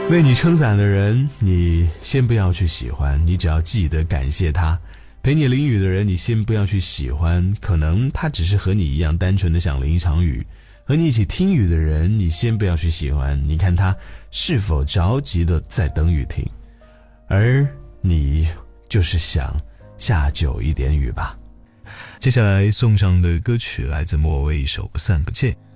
为你撑伞的人，你先不要去喜欢，你只要记得感谢他。陪你淋雨的人，你先不要去喜欢，可能他只是和你一样单纯的想淋一场雨。和你一起听雨的人，你先不要去喜欢，你看他是否着急的在等雨停。而你就是想下久一点雨吧。 接下来送上的歌曲来自莫文蔚一首《散不见》。